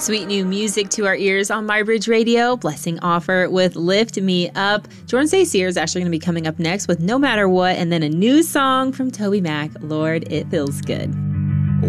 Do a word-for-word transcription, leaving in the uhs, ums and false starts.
Sweet new music to our ears on MyBridge Radio. Blessing Offer with Lift Me Up. Jordan Stacey is actually going to be coming up next with No Matter What, and then a new song from Toby Mac, Lord, It Feels Good.